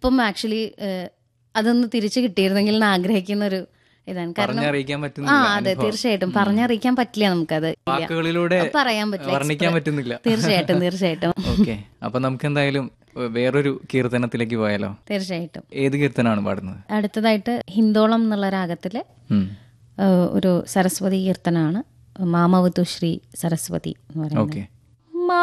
ഇപ്പം ആക്ച്വലി അതൊന്ന് തിരിച്ചു കിട്ടിയിരുന്നെങ്കിൽ എന്ന് ആഗ്രഹിക്കുന്ന ഒരു ഇതാണ്. കാരണം അതെ, തീർച്ചയായിട്ടും പറഞ്ഞറിയിക്കാൻ പറ്റില്ല, നമുക്കത് വാക്കുകളിലൂടെ പറയാൻ വർണ്ണിക്കാൻ പറ്റുന്നില്ല. തീർച്ചയായിട്ടും. ഓക്കെ, അപ്പൊ നമുക്ക് എന്തായാലും വേറൊരു കീർത്തനത്തിലേക്ക് പോയാലോ? തീർച്ചയായിട്ടും. ഏത് കീർത്തനാണ് പാടുന്നത്? അടുത്തതായിട്ട് ഹിന്ദോളം എന്നുള്ള രാഗത്തിലെ ഒരു സരസ്വതി കീർത്തനാണ്, മാമവതു ശ്രീ സരസ്വതി എന്ന് പറയുന്നത്.